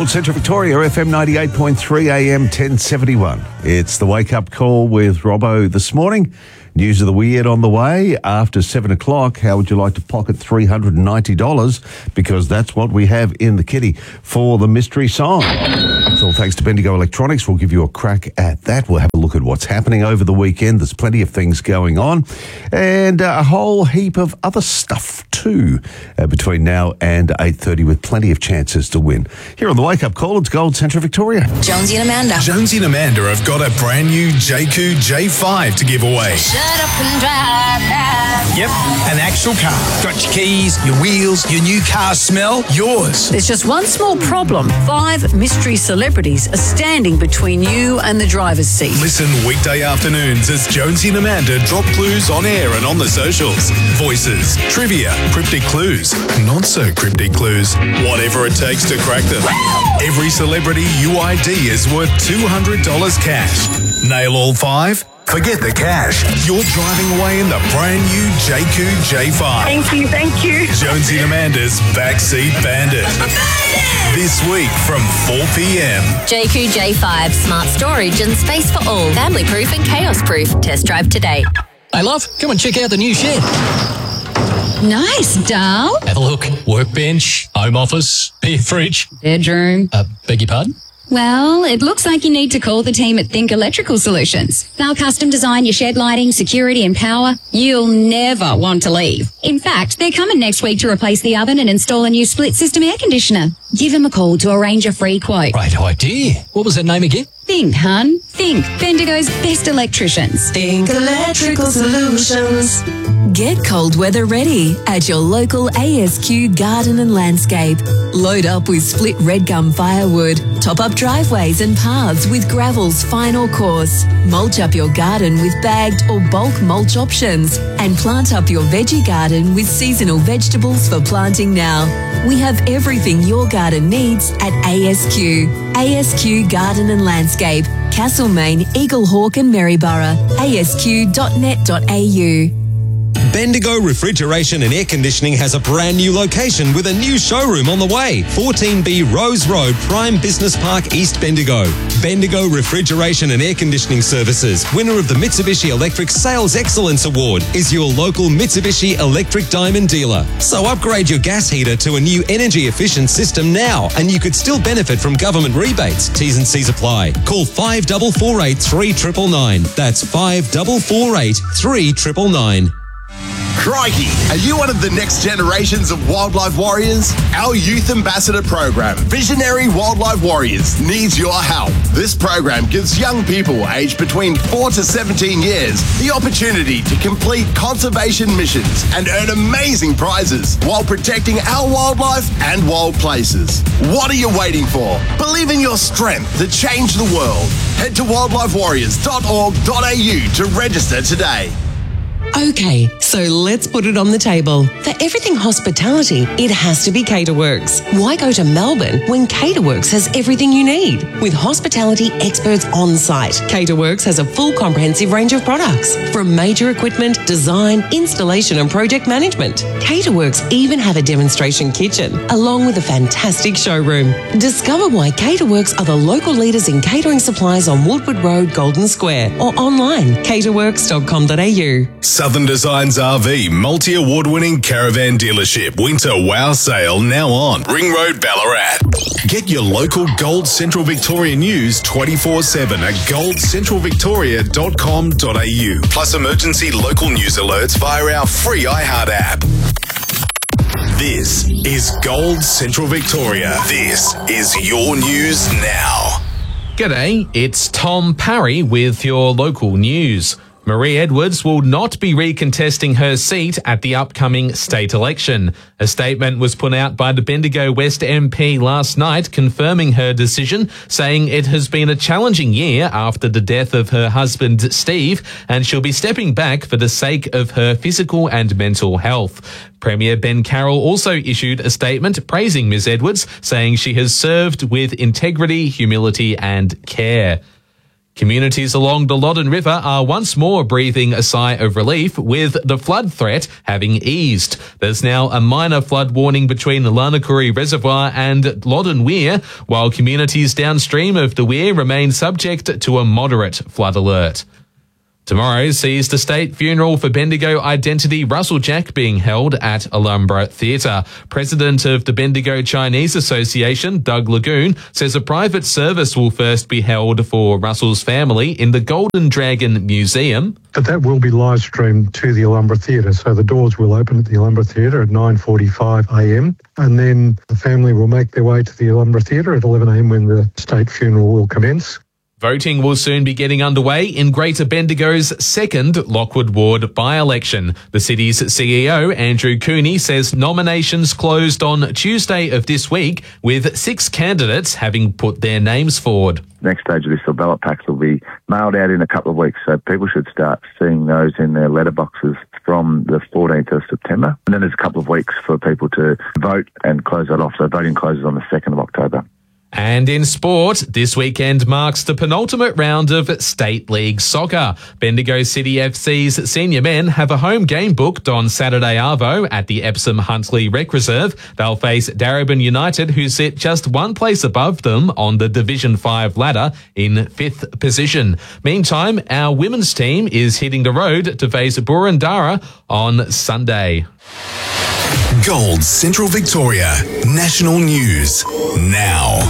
Gold Central Victoria, FM 98.3 AM 1071. It's the wake-up call with Robbo this morning. News of the weird on the way. After 7 o'clock, how would you like to pocket $390? Because that's what we have in the kitty for the mystery song. It's all thanks to Bendigo Electronics. We'll give you a crack at that. We'll have a look at what's happening over the weekend. There's plenty of things going on. And a whole heap of other stuff too between now and 8:30 with plenty of chances to win. Here on the Wake Up Call, it's Gold Central Victoria. Jonesy and Amanda. Jonesy and Amanda have got a brand new JQ J5 to give away. Shut up and drive now. Yep, an actual car. Got your keys, your wheels, your new car smell, yours. There's just one small problem. 5 mystery celebrities are standing between you and the driver's seat. Listen weekday afternoons as Jonesy and Amanda drop clues on air and on the socials. Voices, trivia, cryptic clues, not so cryptic clues, whatever it takes to crack them. Every celebrity UID is worth $200 cash. Nail all 5? Forget the cash. You're driving away in the brand new JQ J5. Thank you. Jonesy and Amanda's Backseat Bandit. This week from 4 p.m. JQ J5, smart storage and space for all. Family proof and chaos proof. Test drive today. Hey, love, come and check out the new shed. Nice, doll. Have a look. Workbench, home office, beer fridge. Bedroom. Beg your pardon? Well, it looks like you need to call the team at Think Electrical Solutions. They'll custom design your shed lighting, security and power. You'll never want to leave. In fact, they're coming next week to replace the oven and install a new split system air conditioner. Give them a call to arrange a free quote. Great idea. What was that name again? Think, hun. Think. Bendigo's best electricians. Think Electrical Solutions. Get cold weather ready at your local ASQ Garden and Landscape. Load up with split red gum firewood. Top up driveways and paths with gravel's final course. Mulch up your garden with bagged or bulk mulch options. And plant up your veggie garden with seasonal vegetables for planting now. We have everything your garden needs at ASQ. ASQ Garden and Landscape. Castlemaine, Eaglehawk and Maryborough. asq.net.au. Bendigo Refrigeration and Air Conditioning has a brand new location with a new showroom on the way. 14B Rose Road, Prime Business Park, East Bendigo. Bendigo Refrigeration and Air Conditioning Services, winner of the Mitsubishi Electric Sales Excellence Award, is your local Mitsubishi Electric Diamond dealer. So upgrade your gas heater to a new energy efficient system now, and you could still benefit from government rebates. T's and C's apply. Call 5448 3999. That's 5448 3999. Crikey! Are you one of the next generations of wildlife warriors? Our Youth Ambassador program, Visionary Wildlife Warriors, needs your help. This program gives young people aged between 4 to 17 years the opportunity to complete conservation missions and earn amazing prizes while protecting our wildlife and wild places. What are you waiting for? Believe in your strength to change the world. Head to wildlifewarriors.org.au to register today. Okay, so let's put it on the table. For everything hospitality, it has to be Caterworks. Why go to Melbourne when Caterworks has everything you need? With hospitality experts on site, Caterworks has a full comprehensive range of products, from major equipment, design, installation and project management. Caterworks even have a demonstration kitchen, along with a fantastic showroom. Discover why Caterworks are the local leaders in catering supplies on Woodward Road, Golden Square, or online, caterworks.com.au. Southern Designs RV multi-award-winning caravan dealership winter wow sale now on Ring Road, Ballarat. Get your local Gold Central Victoria news 24/7 at goldcentralvictoria.com.au. Plus emergency local news alerts via our free iHeart app. This is Gold Central Victoria. This is your news now. G'day, it's Tom Parry with your local news. Marie Edwards will not be recontesting her seat at the upcoming state election. A statement was put out by the Bendigo West MP last night confirming her decision, saying it has been a challenging year after the death of her husband Steve, and she'll be stepping back for the sake of her physical and mental health. Premier Ben Carroll also issued a statement praising Ms Edwards, saying she has served with integrity, humility and care. Communities along the Loddon River are once more breathing a sigh of relief with the flood threat having eased. There's now a minor flood warning between the Larnakurri Reservoir and Loddon Weir, while communities downstream of the Weir remain subject to a moderate flood alert. Tomorrow sees the state funeral for Bendigo identity Russell Jack being held at Alhambra Theatre. President of the Bendigo Chinese Association, Doug Lagoon, says a private service will first be held for Russell's family in the Golden Dragon Museum. But that will be live streamed to the Alhambra Theatre, so the doors will open at the Alhambra Theatre at 9:45am, and then the family will make their way to the Alhambra Theatre at 11am when the state funeral will commence. Voting will soon be getting underway in Greater Bendigo's second Lockwood Ward by-election. The city's CEO, Andrew Cooney, says nominations closed on Tuesday of this week, with 6 candidates having put their names forward. Next stage of this, the ballot packs will be mailed out in a couple of weeks, so people should start seeing those in their letterboxes from the 14th of September. And then there's a couple of weeks for people to vote and close that off, so voting closes on the 2nd of October. And in sport, this weekend marks the penultimate round of State League Soccer. Bendigo City FC's senior men have a home game booked on Saturday arvo at the Epsom Huntley Rec Reserve. They'll face Darebin United, who sit just one place above them on the Division 5 ladder in 5th position. Meantime, our women's team is hitting the road to face Burundara on Sunday. Gold Central Victoria. National News now.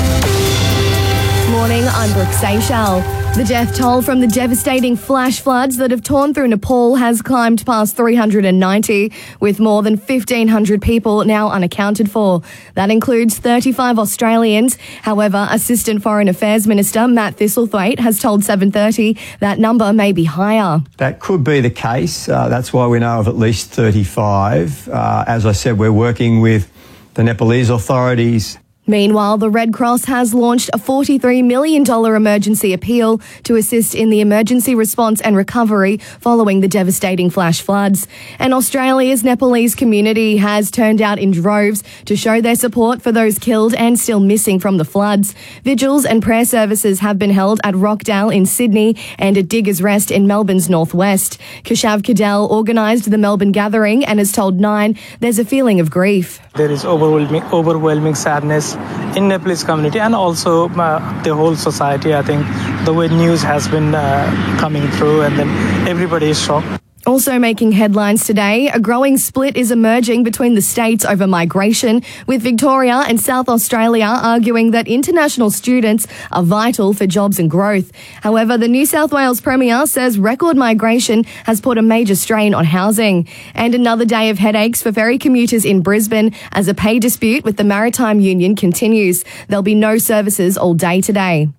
Morning, I'm Brooke Seychelles. The death toll from the devastating flash floods that have torn through Nepal has climbed past 390, with more than 1,500 people now unaccounted for. That includes 35 Australians. However, Assistant Foreign Affairs Minister Matt Thistlethwaite has told 7:30 that number may be higher. That could be the case. That's why we know of at least 35. As I said, we're working with the Nepalese authorities. Meanwhile, the Red Cross has launched a $43 million emergency appeal to assist in the emergency response and recovery following the devastating flash floods. And Australia's Nepalese community has turned out in droves to show their support for those killed and still missing from the floods. Vigils and prayer services have been held at Rockdale in Sydney and at Diggers Rest in Melbourne's northwest. Kashav Cadell organised the Melbourne gathering and has told Nine there's a feeling of grief. There is overwhelming sadness in Nepalese community and also the whole society. I think the way news has been coming through, and then everybody is shocked. Also making headlines today, a growing split is emerging between the states over migration, with Victoria and South Australia arguing that international students are vital for jobs and growth. However, the New South Wales Premier says record migration has put a major strain on housing. And another day of headaches for ferry commuters in Brisbane as a pay dispute with the Maritime Union continues. There'll be no services all day today.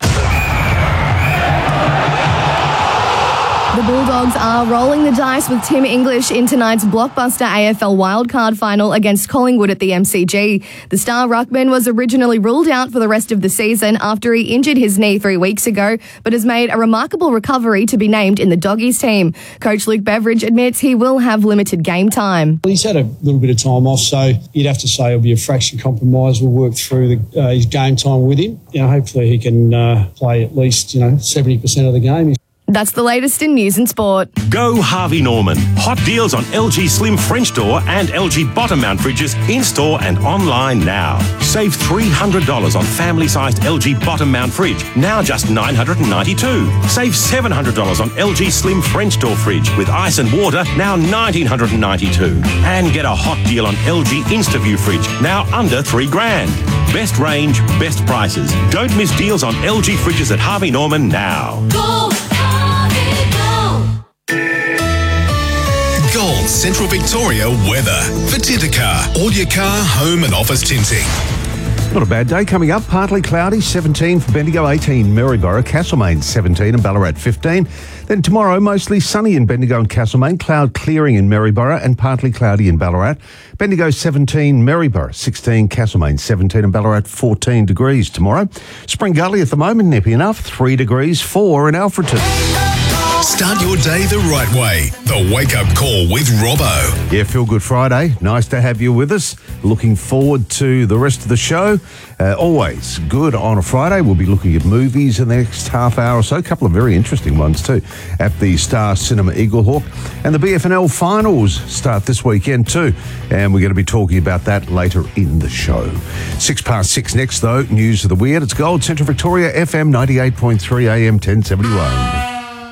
The Bulldogs are rolling the dice with Tim English in tonight's blockbuster AFL wildcard final against Collingwood at the MCG. The star ruckman was originally ruled out for the rest of the season after he injured his knee 3 weeks ago, but has made a remarkable recovery to be named in the Doggies team. Coach Luke Beveridge admits he will have limited game time. He's had a little bit of time off, so you'd have to say it'll be a fraction compromise. We'll work through his game time with him. Hopefully he can play at least 70% of the game. That's the latest in news and sport. Go Harvey Norman. Hot deals on LG Slim French door and LG bottom mount fridges in-store and online now. Save $300 on family-sized LG bottom mount fridge, now just $992. Save $700 on LG Slim French door fridge with ice and water, now $1,992. And get a hot deal on LG InstaView fridge, now under $3,000. Best range, best prices. Don't miss deals on LG fridges at Harvey Norman now. Go! Gold Central Victoria weather for Tintercar. All your car, home and office tinting. Not a bad day coming up. Partly cloudy, 17 for Bendigo, 18 Maryborough, Castlemaine 17 and Ballarat 15. Then tomorrow, mostly sunny in Bendigo and Castlemaine, cloud clearing in Maryborough and partly cloudy in Ballarat. Bendigo 17, Maryborough 16, Castlemaine 17 and Ballarat 14 degrees tomorrow. Spring Gully at the moment, nippy enough, 3 degrees, 4 in Alfreton. Start your day the right way. The Wake Up Call with Robbo. Yeah, Feel Good Friday. Nice to have you with us. Looking forward to the rest of the show. Always good on a Friday. We'll be looking at movies in the next half hour or so. A couple of very interesting ones too at the Star Cinema Eaglehawk. And the BFNL finals start this weekend too. And we're going to be talking about that later in the show. 6:06 next though, News of the Weird. It's Gold Central Victoria, FM 98.3 AM 1071.